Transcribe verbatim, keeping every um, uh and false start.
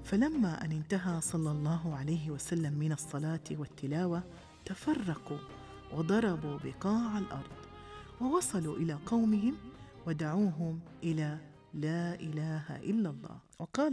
فلما أن انتهى صلى الله عليه وسلم من الصلاة والتلاوة تفرقوا وضربوا بقاع الأرض ووصلوا إلى قومهم ودعوهم إلى لا إله إلا الله. وقال